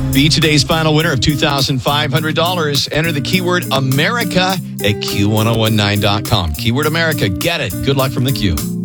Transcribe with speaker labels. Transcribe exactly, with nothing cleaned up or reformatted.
Speaker 1: Be today's final winner of two thousand five hundred dollars. Enter the keyword America at Q ten nineteen dot com. Keyword America. Get it. Good luck from the Q.